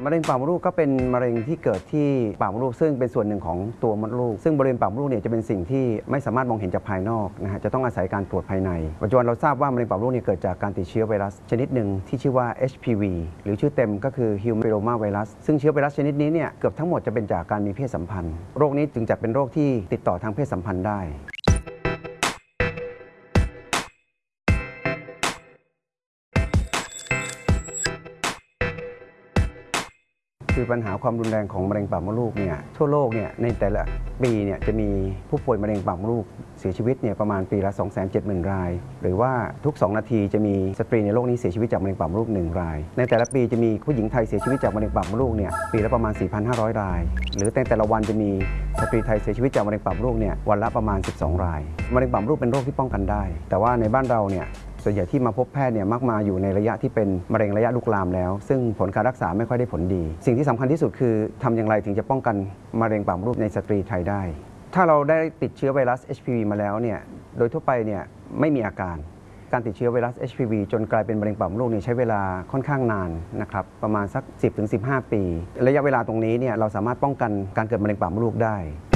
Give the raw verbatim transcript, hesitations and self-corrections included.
มะเร็งปากมดลูกก็เป็นมะเร็งที่เกิดที่ปากมดลูกซึ่งเป็นส่วนหนึ่งของตัวมดลูกซึ่งบริเวณปากมดลูกเนี่ยจะเป็นสิ่งที่ไม่สามารถมองเห็นจากภายนอกนะฮะจะต้องอาศัยการตรวจภายในปัจจุบันเราทราบว่ามะเร็งปากมดลูกเนี่ยเกิดจากการติดเชื้อไวรัสชนิดหนึ่งที่ชื่อว่า เอช พี วี หรือชื่อเต็มก็คือ Human Papilloma Virus ซึ่งเชื้อไวรัสชนิดนี้เนี่ยเกือบทั้งหมดจะเป็นจากการมีเพศสัมพันธ์โรคนี้จึงจัดเป็นโรคที่ติดต่อทางเพศสัมพันธ์ได้คือปัญหาความรุนแรงของมะเร็งปากมดลูกเนี่ยทั่วโลกเนี่ยในแต่ละปีเนี่ยจะมีผู้ป่วยมะเร็งปากมดลูกเสียชีวิตเนี่ยประมาณปีละ สองแสนเจ็ดหมื่น รายหรือว่าทุกสองนาทีจะมีสตรีในโลกนี้เสียชีวิตจากมะเร็งปากมดลูกหนึ่งรายในแต่ละปีจะมีผู้หญิงไทยเสียชีวิตจากมะเร็งปากมดลูกเนี่ยปีละประมาณ สี่พันห้าร้อย รายหรือในแต่ละวันจะมีสตรีไทยเสียชีวิตจากมะเร็งปากมดลูกเนี่ยวันละประมาณสิบสองรายมะเร็งปากมดลูกเป็นโรคที่ป้องกันได้แต่ว่าในบ้านเราเนี่ยส่วนใหญ่ที่มาพบแพทย์เนี่ยมักมาอยู่ในระยะที่เป็นมะเร็งระยะลุกลามแล้วซึ่งผลการรักษาไม่ค่อยได้ผลดีสิ่งที่สำคัญที่สุดคือทำอย่างไรถึงจะป้องกันมะเร็งปากมดลูกในสตรีไทยได้ถ้าเราได้ติดเชื้อไวรัส เอช พี วี มาแล้วเนี่ยโดยทั่วไปเนี่ยไม่มีอาการการติดเชื้อไวรัส เอช พี วี จนกลายเป็นมะเร็งปากมดลูกเนี่ยใช้เวลาค่อนข้างนานนะครับประมาณสัก สิบถึงสิบห้า ปีระยะเวลาตรงนี้เนี่ยเราสามารถป้องกันการเกิดมะเร็งปากมดลูกได้